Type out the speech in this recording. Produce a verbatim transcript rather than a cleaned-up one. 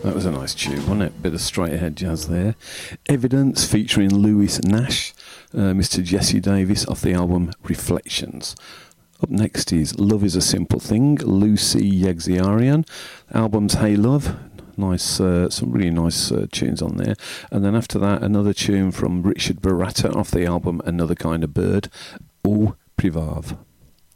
That was a nice tune, wasn't it? Bit of straight ahead jazz there. Evidence featuring Lewis Nash, uh, Mister Jesse Davis off the album Reflections. Up next is Love is a Simple Thing, Lucy Yexiarian. Album's Hey Love. Nice, uh, some really nice uh, tunes on there. And then after that, another tune from Richard Baratta off the album Another Kind of Bird, Au Privave.